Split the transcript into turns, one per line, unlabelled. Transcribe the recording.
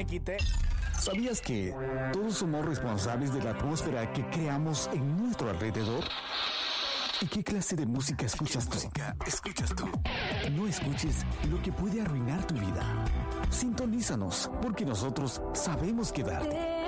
quite.
¿Sabías que todos somos responsables de la atmósfera que creamos en nuestro alrededor? ¿Y qué clase de música escuchas tú? No escuches lo que puede arruinar tu vida. Sintonízanos, porque nosotros sabemos qué darte.